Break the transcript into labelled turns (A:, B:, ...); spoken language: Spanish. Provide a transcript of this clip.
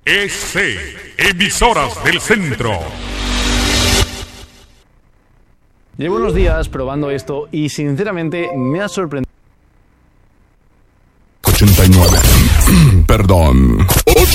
A: Emisoras del Centro.
B: Llevo unos días probando esto y sinceramente me ha sorprendido.
C: 89. Perdón.